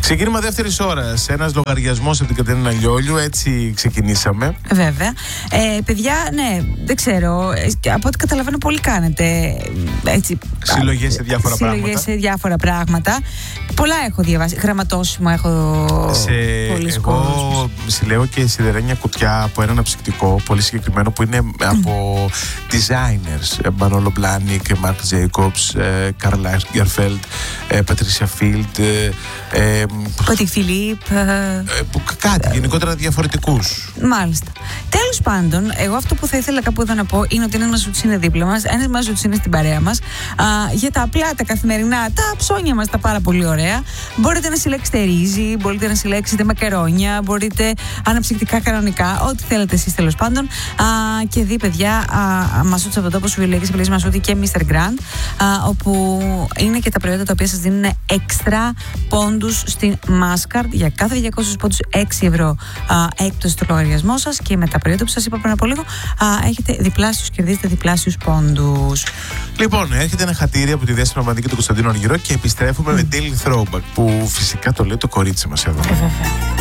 Ξεκίνημα δεύτερης ώρας. Ένας λογαριασμός από την Κατερίνα Λιόλιου. Έτσι ξεκινήσαμε. Βέβαια. Παιδιά, ναι, δεν ξέρω. Από ό,τι καταλαβαίνω, πολύ κάνετε. Συλλογές σε διάφορα πράγματα. Συλλογές σε διάφορα πράγματα. Πολλά έχω διαβάσει. Γραμματόσημο έχω. Εγώ συλλέγω και σιδερένια κουτιά από ένα αναψυκτικό πολύ συγκεκριμένο που είναι από designers. Manolo Blahnik, Marc Jacobs, Karl Lagerfeld, Patricia Field, Ότι Φιλίπ. Κάτι γενικότερα διαφορετικούς. Μάλιστα. Τέλος πάντων, εγώ αυτό που θα ήθελα κάπου εδώ να πω είναι ότι ένας Μαζούτης είναι δίπλα μας, ένας Μαζούτης είναι στην παρέα μας. Για τα απλά, τα καθημερινά, τα ψώνια μας, τα πάρα πολύ ωραία. Μπορείτε να συλλέξετε ρύζι, μπορείτε να συλλέξετε μακαρόνια, μπορείτε αναψυκτικά κανονικά, ό,τι θέλετε εσείς τέλος πάντων. Και δει, παιδιά, Μαζούτης από το τόπο σου Βιλέγγις, Πλής Μαζούτη και Mr. Grand, όπου είναι και τα προϊόντα τα οποία σας δίνουν έξτρα πόντους στην Mastercard. Για κάθε 200 πόντους 6 ευρώ έκπτωση στο λογαριασμό σας, και με τα προϊόντα που σας είπα πριν από λίγο έχετε διπλάσιους, κερδίζετε διπλάσιους πόντους. Λοιπόν, έρχεται ένα χατήρι από τη Δέσποινα Παπαδική και τον Κωνσταντίνο Αργυρό και επιστρέφουμε με Daily Throwback, που φυσικά το λέει το κορίτσι μας εδώ. Βέβαια.